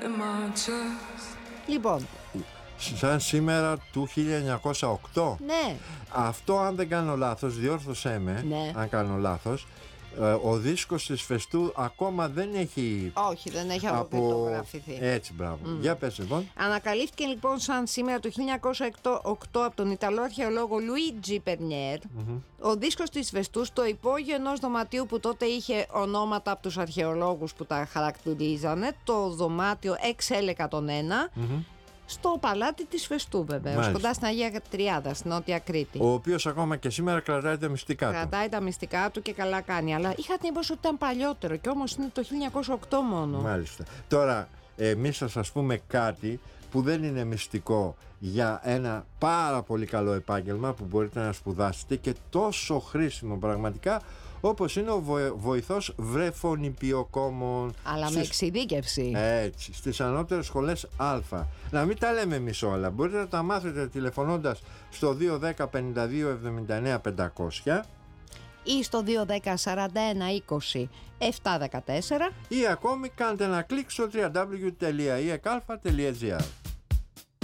in my chest. Λοιπόν, σαν σήμερα του 1908. ναι, Αυτό, αν δεν κάνω λάθος, διόρθωσέ με, Ναι. αν κάνω λάθος, ο δίσκος της Φεστού ακόμα δεν έχει όχι, δεν έχει αποκρυπτογραφηθεί. Έτσι, μπράβο. Για πες λοιπόν. Ανακαλύφθηκε λοιπόν σαν σήμερα το 1908 από τον Ιταλό αρχαιολόγο Λουίτζι Περνιέρ ο δίσκος της Φεστού στο υπόγειο ενός δωματίου που τότε είχε ονόματα από τους αρχαιολόγους που τα χαρακτηρίζανε, το δωμάτιο XL101, στο παλάτι της Φεστού βεβαίως, Μάλιστα. κοντά στην Αγία Τριάδα, στην Νότια Κρήτη. Ο οποίος ακόμα και σήμερα κρατάει τα μυστικά του. Κρατάει τα μυστικά του και καλά κάνει. Αλλά είχα την εντύπωση ότι ήταν παλιότερο και όμως είναι το 1908 μόνο. Μάλιστα. Τώρα, εμείς θα σας πούμε κάτι που δεν είναι μυστικό για ένα πάρα πολύ καλό επάγγελμα που μπορείτε να σπουδάσετε και τόσο χρήσιμο πραγματικά, όπως είναι ο βοηθός βρεφονιπιοκόμων. Αλλά με εξειδίκευση. Έτσι, στις ανώτερες σχολές Α. Να μην τα λέμε εμείς όλα. Μπορείτε να τα μάθετε τηλεφωνώντας στο 210 52 79 500 ή στο 210 41 20 714 ή ακόμη κάντε ένα κλικ στο www.iekαλfa.gr.